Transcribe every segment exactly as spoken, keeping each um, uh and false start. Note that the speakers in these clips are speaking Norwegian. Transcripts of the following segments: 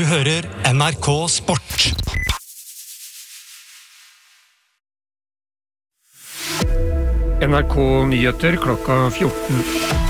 hører N R K Sport. N R K Nyheter klokka fjorten.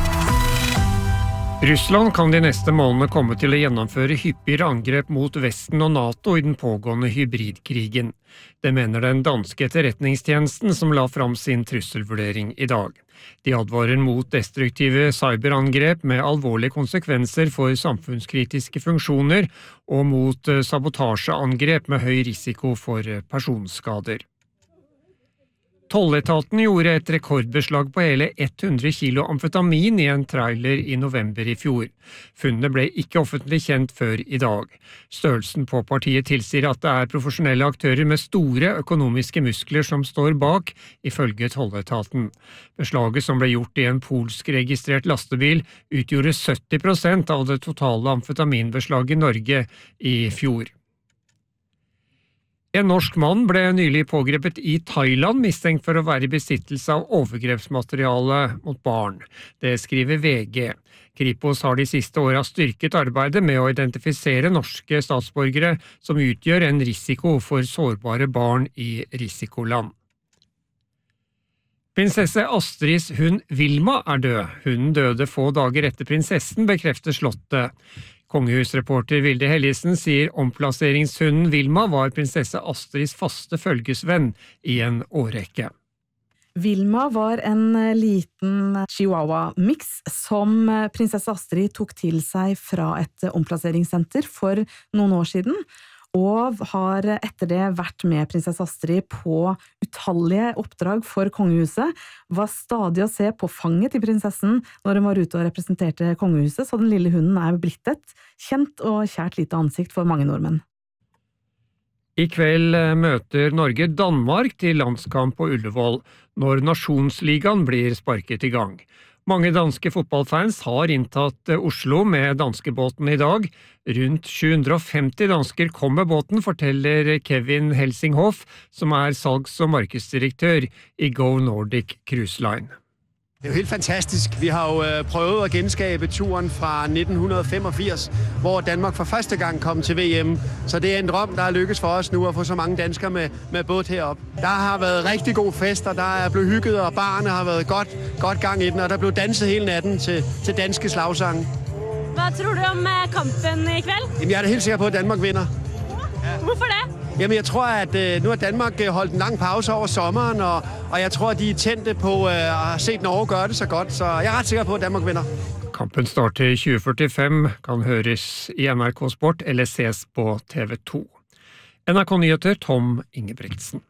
Russland kan de neste månedene komme til å gjennomføre hyppigere angrep mot Vesten og NATO i den pågående hybridkrigen. Det mener den danske etterretningstjenesten som la fram sin trusselvurdering i dag. De advarer mot destruktive cyberangrep med alvorlige konsekvenser for samfunnskritiske funksjoner og mot sabotasjeangrep med høy risiko for personskader. Tolletaten gjorde et rekordbeslag på hele hundre kilo amfetamin i en trailer i november i fjor. Funnet ble ikke offentlig kjent før i dag. Størrelsen på partiet tilsier at det er profesjonelle aktører med store økonomiske muskler som står bak, ifølge tolletaten. Beslaget som ble gjort i en polsk-registrert lastebil utgjorde sytti prosent av det totale amfetaminbeslaget i Norge i fjor. En norsk mann ble nylig pågrepet i Thailand mistenkt for å være i besittelse av overgrepsmateriale mot barn. Det skriver V G. Kripos har de siste årene styrket arbeidet med å identifisere norske statsborgere som utgjør en risiko for sårbare barn i risikoland. Prinsesse Astrids hund Vilma er død. Hunden døde få dager etter prinsessen, bekrefter slottet. Kongehusreporter Vilde Helgesen sier omplasseringshunden Vilma var prinsesse Astrids faste følgesvenn i en årrekke. Vilma var en liten chihuahua-mix som prinsesse Astrid tok til seg fra et omplasseringssenter for noen år siden, og har etter det vært med prinsesse Astrid på utallige oppdrag for kongehuset, var stadig å se på fanget til prinsessen når hun var ute og representerte kongehuset, så den lille hunden er blitt et kjent og kjært lite ansikt for mange nordmenn. I kveld møter Norge Danmark til landskamp på Ullevål, når Nasjonsligaen blir sparket i gang. Mange danske fotballfans har inntatt Oslo med danskebåten i dag. Rundt sju hundre og femti dansker kom med båten, forteller Kevin Helsinghoff, som er salgs- og markedsdirektør i Go Nordic Cruise Line. Det er jo helt fantastisk. Vi har jo prøvet at genskabe turen fra nitten femogfirs, hvor Danmark for første gang kom til V M. Så det er en drøm, der er lykkes for os nu at få så mange danskere med, med båt herop. Der har været rigtig god fest, og der er blevet hygget, og barne har været godt, godt gang i den, og der blev danset hele natten til, til danske slagsange. Hvad tror du om kampen i kveld? Jamen, jeg er da helt sikker på, at Danmark vinder. Hvorfor det? Jamen, jeg tror, at uh, nu har Danmark holdt en lang pause over sommeren, og, og jeg tror, at de er tændte på uh, at have set Norge gøre det så godt, så jeg er ret sikker på, at Danmark vinder. Kampen starter tjue førtifem, kan høres i N R K Sport eller ses på T V to. N R K Nyheter, Tom Ingebrigtsen.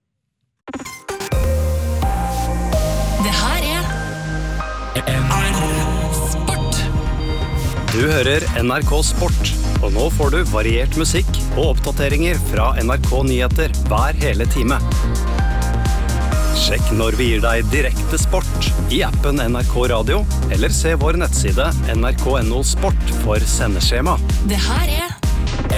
Det her er N R K Sport. Du hører N R K Sport, og nå får du variert musikk og oppdateringer fra N R K Nyheter hver hele time. Sjekk når vi gir deg direkte sport i appen N R K Radio, eller se vår nettside N R K punktum N O Sport for sendeskjema. Det her er